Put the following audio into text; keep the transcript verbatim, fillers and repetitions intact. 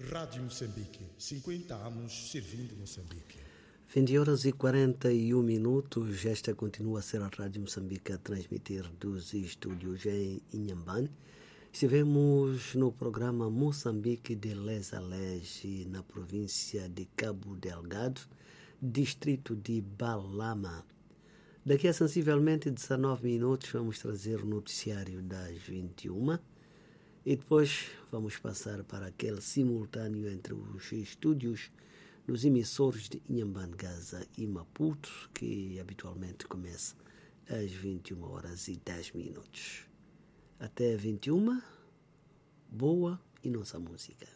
Rádio Moçambique, cinquenta anos servindo Moçambique. vinte horas e quarenta e um minutos. Esta continua a ser a Rádio Moçambique a transmitir dos estúdios em Inhambane. Estivemos no programa Moçambique de Les Alege, na província de Cabo Delgado, distrito de Balama. Daqui a sensivelmente dezenove minutos vamos trazer o noticiário das vinte e uma e depois vamos passar para aquele simultâneo entre os estúdios nos emissores de Inhambane, Gaza e Maputo, que habitualmente começa às vinte e uma horas e dez minutos. Até vinte e uma, boa e nossa música.